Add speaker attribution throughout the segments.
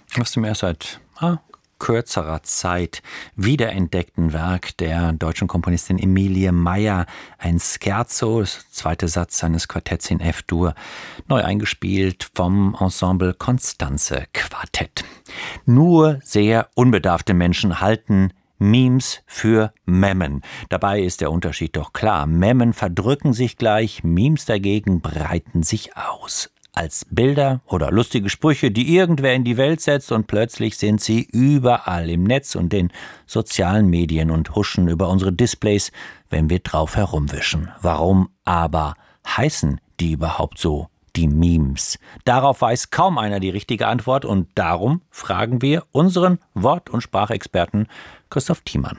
Speaker 1: Aus dem erst seit kürzerer Zeit wiederentdeckten Werk der deutschen Komponistin Emilie Meyer, ein Scherzo, das zweite Satz seines Quartetts in F-Dur, neu eingespielt vom Ensemble Constanze Quartett. Nur sehr unbedarfte Menschen halten Memes für Memmen. Dabei ist der Unterschied doch klar. Memmen verdrücken sich gleich, Memes dagegen breiten sich aus. Als Bilder oder lustige Sprüche, die irgendwer in die Welt setzt, und plötzlich sind sie überall im Netz und den sozialen Medien und huschen über unsere Displays, wenn wir drauf herumwischen. Warum aber heißen die überhaupt so, die Memes? Darauf weiß kaum einer die richtige Antwort, und darum fragen wir unseren Wort- und Sprachexperten Christoph Thiemann.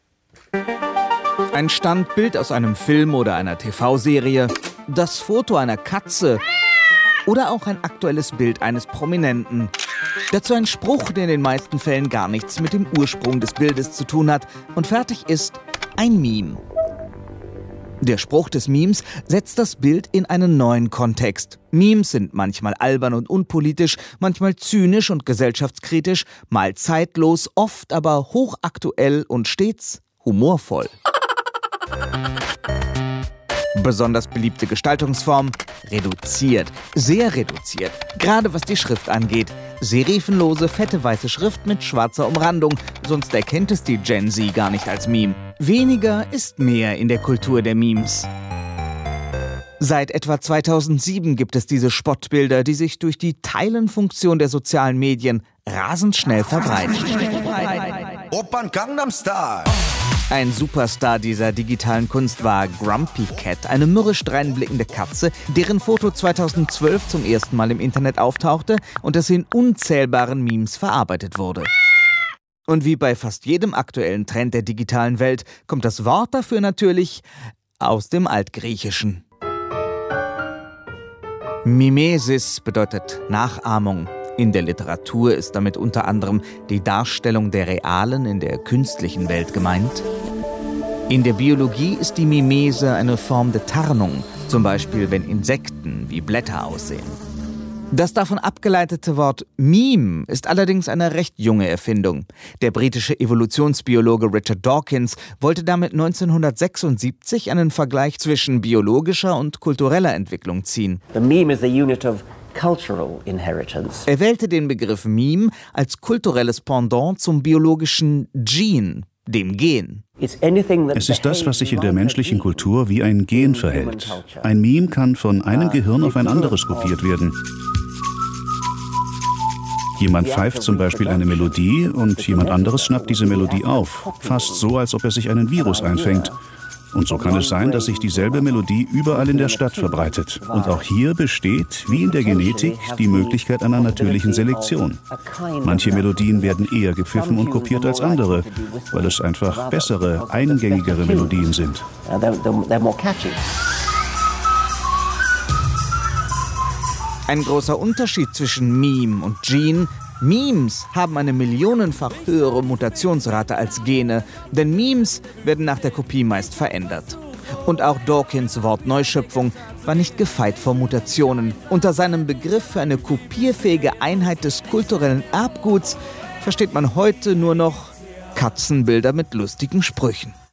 Speaker 2: Ein Standbild aus einem Film oder einer TV-Serie, das Foto einer Katze oder auch ein aktuelles Bild eines Prominenten. Dazu ein Spruch, der in den meisten Fällen gar nichts mit dem Ursprung des Bildes zu tun hat, und fertig ist ein Meme. Der Spruch des Memes setzt das Bild in einen neuen Kontext. Memes sind manchmal albern und unpolitisch, manchmal zynisch und gesellschaftskritisch, mal zeitlos, oft aber hochaktuell und stets humorvoll. Besonders beliebte Gestaltungsform: reduziert, sehr reduziert, gerade was die Schrift angeht. Serifenlose, fette weiße Schrift mit schwarzer Umrandung, sonst erkennt es die Gen Z gar nicht als Meme. Weniger ist mehr in der Kultur der Memes. Seit etwa 2007 gibt es diese Spottbilder, die sich durch die Teilenfunktion der sozialen Medien rasend schnell verbreiten.
Speaker 3: Opern Gangnam Style.
Speaker 2: Ein Superstar dieser digitalen Kunst war Grumpy Cat, eine mürrisch dreinblickende Katze, deren Foto 2012 zum ersten Mal im Internet auftauchte und das in unzählbaren Memes verarbeitet wurde. Und wie bei fast jedem aktuellen Trend der digitalen Welt kommt das Wort dafür natürlich aus dem Altgriechischen. Mimesis bedeutet Nachahmung. In der Literatur ist damit unter anderem die Darstellung der realen in der künstlichen Welt gemeint. In der Biologie ist die Mimese eine Form der Tarnung, zum Beispiel wenn Insekten wie Blätter aussehen. Das davon abgeleitete Wort Meme ist allerdings eine recht junge Erfindung. Der britische Evolutionsbiologe Richard Dawkins wollte damit 1976 einen Vergleich zwischen biologischer und kultureller Entwicklung ziehen.
Speaker 4: The meme is the unit of cultural inheritance.
Speaker 2: Er wählte den Begriff Meme als kulturelles Pendant zum biologischen Gene, dem Gen.
Speaker 5: Es ist das, was sich in der menschlichen Kultur wie ein Gen verhält. Ein Meme kann von einem Gehirn auf ein anderes kopiert werden. Jemand pfeift zum Beispiel eine Melodie und jemand anderes schnappt diese Melodie auf. Fast so, als ob er sich einen Virus einfängt. Und so kann es sein, dass sich dieselbe Melodie überall in der Stadt verbreitet. Und auch hier besteht, wie in der Genetik, die Möglichkeit einer natürlichen Selektion. Manche Melodien werden eher gepfiffen und kopiert als andere, weil es einfach bessere, eingängigere Melodien sind.
Speaker 2: Ein großer Unterschied zwischen Meme und Gene: Memes haben eine millionenfach höhere Mutationsrate als Gene, denn Memes werden nach der Kopie meist verändert. Und auch Dawkins' Wortneuschöpfung war nicht gefeit vor Mutationen. Unter seinem Begriff für eine kopierfähige Einheit des kulturellen Erbguts versteht man heute nur noch Katzenbilder mit lustigen Sprüchen.